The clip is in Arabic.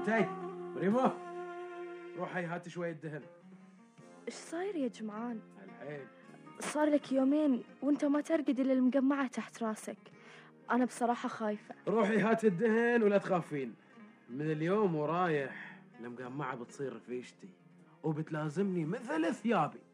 انتي مريمة، روحي هاتي شوية دهن. ايش صاير يا جمعان؟ الحين صار لك يومين وانت ما ترقد الا المقمعة تحت راسك. انا بصراحة خايفة. روحي هاتي الدهن ولا تخافين، من اليوم ورايح المقمعة بتصير رفيشتي وبتلازمني مثل ثيابي.